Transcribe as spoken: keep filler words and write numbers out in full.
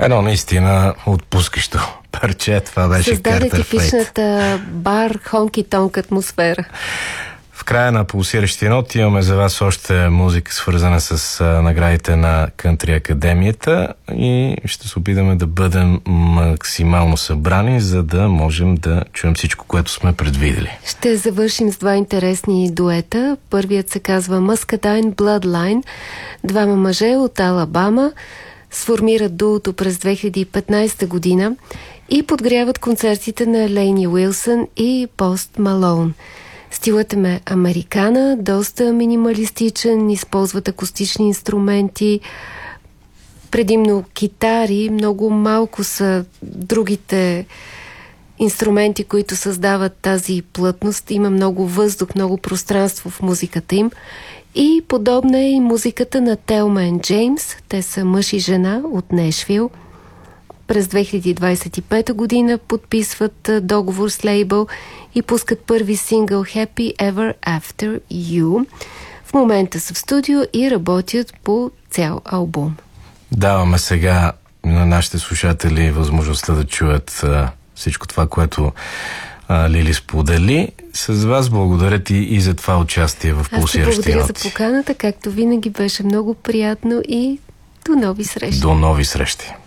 Едно наистина отпускащо парче, това беше Създаде Картер Фейт. типичната бар хонки-тонк атмосфера. В края на Пулсиращи ноти имаме за вас още музика, свързана с а, наградите на Кънтри Академията, и ще се опитаме да бъдем максимално събрани, за да можем да чуем всичко, което сме предвидели. Ще завършим с два интересни дуета. Първият се казва Muscadine Bloodline. Двама мъже от Алабама сформират дуото през две хиляди и петнайсета година и подгряват концертите на Лейни Уилсън и Пост Малоун. Стилът е американа, доста минималистичен, използват акустични инструменти, предимно китари, много малко са другите инструменти, които създават тази плътност. Има много въздух, много пространство в музиката им. И подобна е и музиката на Телма и Джеймс. Те са мъж и жена от Нешвил. През две хиляди двайсет и пета година подписват договор с лейбъл и пускат първи сингъл Happy Ever After You. В момента са в студио и работят по цял албум. Даваме сега на нашите слушатели възможността да чуят а, всичко това, което а, Лили сподели. С вас благодаря ти и за това участие в Пулсиращи ноти. Аз ти благодаря за поканата, както винаги беше много приятно, и до нови срещи. До нови срещи.